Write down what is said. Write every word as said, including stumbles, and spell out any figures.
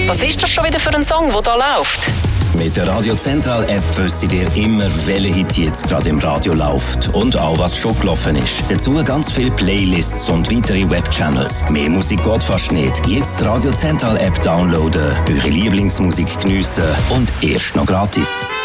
Was ist das schon wieder für ein Song, der da läuft? Mit der Radio Central App wisst ihr immer, welche Hit jetzt gerade im Radio läuft und auch was schon gelaufen ist. Dazu ganz viele Playlists und weitere Webchannels. Mehr Musik geht fast nicht. Jetzt die Radio Central App downloaden, eure Lieblingsmusik geniessen und erst noch gratis.